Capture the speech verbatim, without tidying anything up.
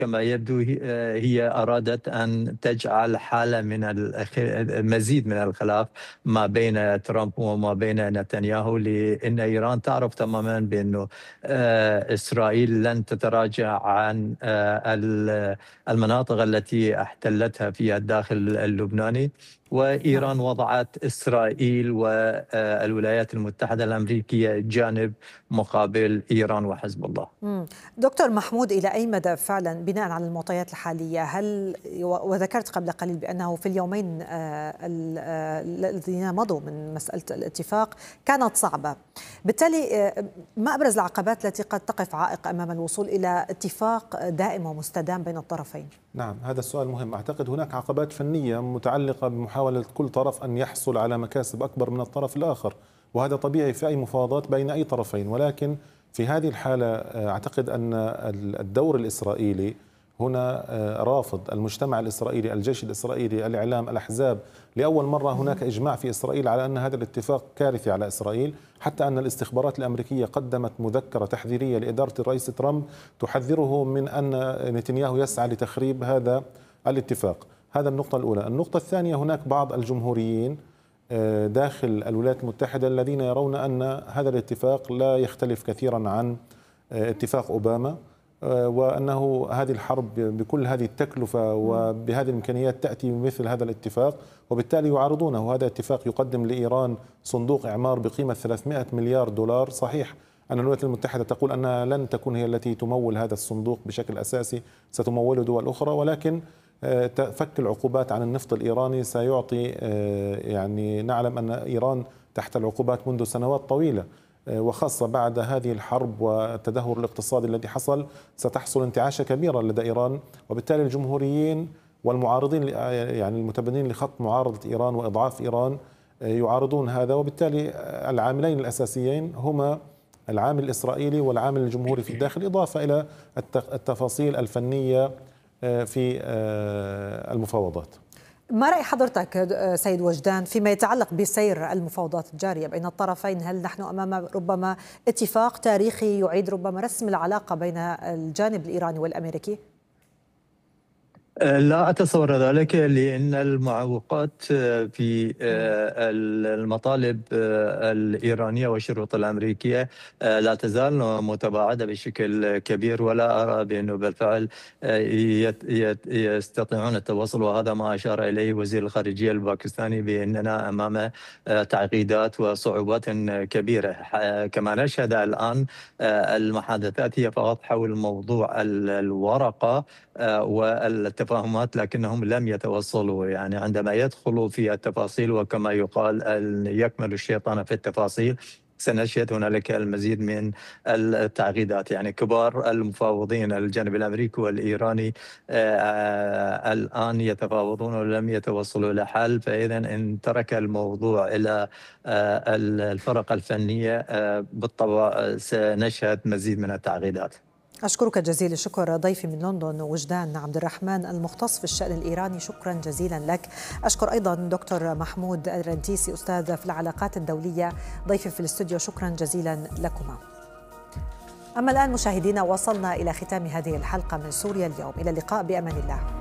كما يبدو هي أرادت أن تجعل حالة من المزيد من الخلاف ما بين ترامب وما بين نتنياهو، لأن إيران تعرف تماما بأنه إسرائيل لن تتراجع عن المناطق التي احتلتها في الداخل اللبناني، وإيران وضعت إسرائيل والولايات المتحدة الأمريكية جانب مقابل إيران وحزب الله. دكتور محمود، إلى أي مدى فعلا بناء على المعطيات الحالية، هل وذكرت قبل قليل بأنه في اليومين الذين مضوا من مسألة الاتفاق كانت صعبة، بالتالي ما أبرز العقبات التي قد تقف عائق أمام الوصول إلى اتفاق دائم ومستدام بين الطرفين؟ نعم، هذا السؤال مهم. أعتقد هناك عقبات فنية متعلقة بمحاولة كل طرف أن يحصل على مكاسب أكبر من الطرف الآخر، وهذا طبيعي في أي مفاوضات بين أي طرفين. ولكن في هذه الحالة أعتقد أن الدور الإسرائيلي هنا رافض. المجتمع الإسرائيلي، الجيش الإسرائيلي، الإعلام، الأحزاب، لأول مرة هناك إجماع في إسرائيل على أن هذا الاتفاق كارثي على إسرائيل، حتى أن الاستخبارات الأمريكية قدمت مذكرة تحذيرية لإدارة الرئيس ترامب تحذره من أن نتنياهو يسعى لتخريب هذا الاتفاق. هذا النقطة الأولى. النقطة الثانية، هناك بعض الجمهوريين داخل الولايات المتحدة الذين يرون أن هذا الاتفاق لا يختلف كثيرا عن اتفاق أوباما، وأنه هذه الحرب بكل هذه التكلفة وبهذه الإمكانيات تأتي بمثل هذا الاتفاق، وبالتالي يعارضونه. هذا اتفاق يقدم لإيران صندوق إعمار بقيمة ثلاثمئة مليار دولار. صحيح أن الولايات المتحدة تقول أنها لن تكون هي التي تمول هذا الصندوق بشكل أساسي، ستموله دول أخرى، ولكن فك العقوبات عن النفط الإيراني سيعطي، يعني نعلم أن إيران تحت العقوبات منذ سنوات طويلة، وخاصة بعد هذه الحرب والتدهور الاقتصادي الذي حصل ستحصل انتعاشة كبيرة لدى إيران، وبالتالي الجمهوريين والمعارضين، يعني المتبنين لخط معارضة إيران وإضعاف إيران، يعارضون هذا. وبالتالي العاملين الأساسيين هما العامل الإسرائيلي والعامل الجمهوري في الداخل، إضافة إلى التفاصيل الفنية في المفاوضات. ما رأي حضرتك سيد وجدان فيما يتعلق بسير المفاوضات الجارية بين الطرفين؟ هل نحن أمام ربما اتفاق تاريخي يعيد ربما رسم العلاقة بين الجانب الإيراني والأمريكي؟ لا أتصور ذلك، لأن المعوقات في المطالب الإيرانية والشروط الأمريكية لا تزال متباعدة بشكل كبير، ولا أرى بأنه بالفعل يستطيعون التوصل، وهذا ما أشار إليه وزير الخارجية الباكستاني بأننا أمام تعقيدات وصعوبات كبيرة. كما نشهد الآن المحادثات هي فقط حول موضوع الورقة والتفاهمات، لكنهم لم يتوصلوا، يعني عندما يدخلوا في التفاصيل، وكما يقال يكمل الشيطان في التفاصيل، سنشهد هنالك المزيد من التعقيدات. يعني كبار المفاوضين الجانب الأمريكي والإيراني الآن يتفاوضون ولم يتوصلوا إلى حل، فإذا إن ترك الموضوع إلى الفرق الفنية بالطبع سنشهد مزيد من التعقيدات. أشكرك جزيل الشكر ضيفي من لندن وجدان عبد الرحمن المختص في الشأن الإيراني، شكرا جزيلا لك. أشكر أيضا دكتور محمود الرنتيسي أستاذ في العلاقات الدولية ضيفي في الاستوديو، شكرا جزيلا لكما. أما الآن مشاهدينا، وصلنا إلى ختام هذه الحلقة من سوريا اليوم، إلى اللقاء بأمان الله.